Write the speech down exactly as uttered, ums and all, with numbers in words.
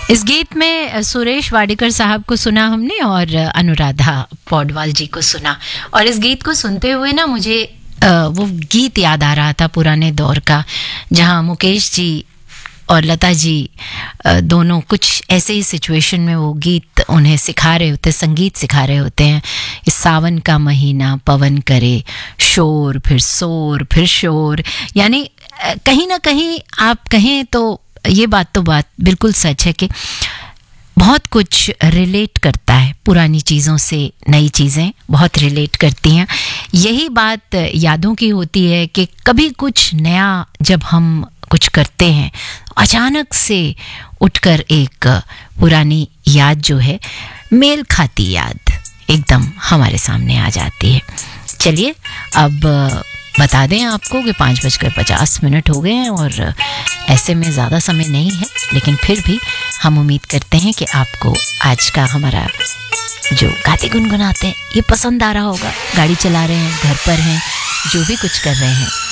इस गीत में सुरेश वाडेकर साहब को सुना हमने और अनुराधा पौडवाल जी को सुना। और इस गीत को सुनते हुए ना मुझे वो गीत याद आ रहा था पुराने दौर का, जहाँ मुकेश जी और लता जी दोनों कुछ ऐसे ही सिचुएशन में वो गीत उन्हें सिखा रहे होते, संगीत सिखा रहे होते हैं। इस सावन का महीना पवन करे शोर फिर शोर फिर शोर, यानी कहीं ना कहीं आप कहें तो ये बात तो बात बिल्कुल सच है कि बहुत कुछ रिलेट करता है, पुरानी चीज़ों से नई चीज़ें बहुत रिलेट करती हैं। यही बात यादों की होती है कि कभी कुछ नया जब हम कुछ करते हैं, अचानक से उठकर एक पुरानी याद जो है, मेल खाती याद एकदम हमारे सामने आ जाती है। चलिए अब बता दें आपको कि पाँच बजकर पचास मिनट हो गए हैं और ऐसे में ज़्यादा समय नहीं है, लेकिन फिर भी हम उम्मीद करते हैं कि आपको आज का हमारा जो गाते गुनगुनाते हैं ये पसंद आ रहा होगा। गाड़ी चला रहे हैं, घर पर हैं, जो भी कुछ कर रहे हैं,